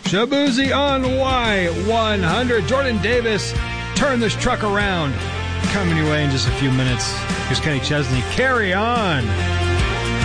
Shabuzi on Y100. Jordan Davis, turn this truck around. Coming your way in just a few minutes. Here's Kenny Chesney. Carry on.